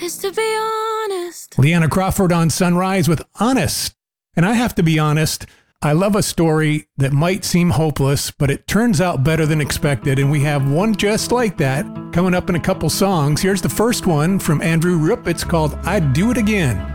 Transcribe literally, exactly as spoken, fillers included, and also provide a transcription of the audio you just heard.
is to be honest. Leanna Crawford on Sunrise with Honest. And I have to be honest, I love a story that might seem hopeless, but it turns out better than expected. And we have one just like that coming up in a couple songs. Here's the first one from Andrew Rupp. It's called I'd Do It Again.